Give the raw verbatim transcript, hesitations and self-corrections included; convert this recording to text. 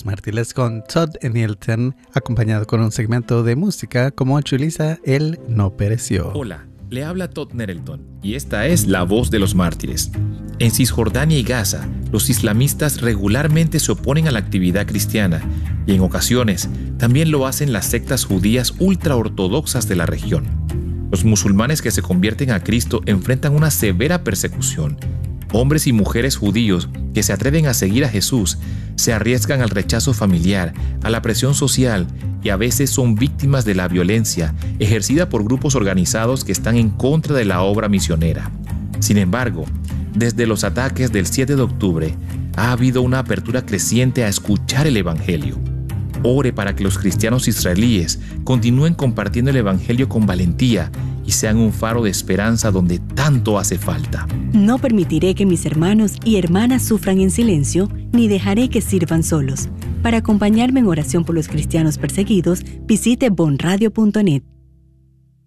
Mártires con Todd Nielsen, acompañado con un segmento de música como Chulisa, Él no pereció. Hola, le habla Todd Nettleton y esta es La Voz de los Mártires. En Cisjordania y Gaza, los islamistas regularmente se oponen a la actividad cristiana y en ocasiones también lo hacen las sectas judías ultraortodoxas de la región. Los musulmanes que se convierten a Cristo enfrentan una severa persecución. Hombres y mujeres judíos que se atreven a seguir a Jesús se arriesgan al rechazo familiar, a la presión social y a veces son víctimas de la violencia ejercida por grupos organizados que están en contra de la obra misionera. Sin embargo, desde los ataques del siete de octubre, ha habido una apertura creciente a escuchar el Evangelio. Ore para que los cristianos israelíes continúen compartiendo el Evangelio con valentía y sean un faro de esperanza donde tanto hace falta. No permitiré que mis hermanos y hermanas sufran en silencio, ni dejaré que sirvan solos. Para acompañarme en oración por los cristianos perseguidos, visite bon radio punto net.